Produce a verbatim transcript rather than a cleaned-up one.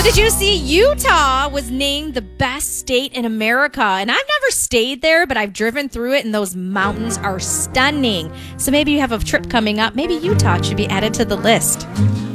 Did you see Utah was named the best state in America? And I've never stayed there, but I've driven through it, and those mountains are stunning. So maybe you have a trip coming up. Maybe Utah should be added to the list.